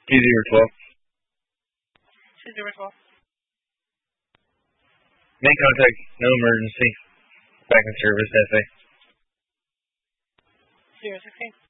2-0-12. 2-0-12. Main contact, no emergency. Back in service, FA. 0-16.